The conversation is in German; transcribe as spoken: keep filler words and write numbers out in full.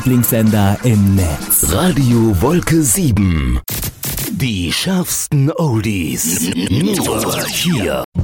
Lieblingssender im Netz. Radio Wolke sieben. Die schärfsten Oldies. Nur hier.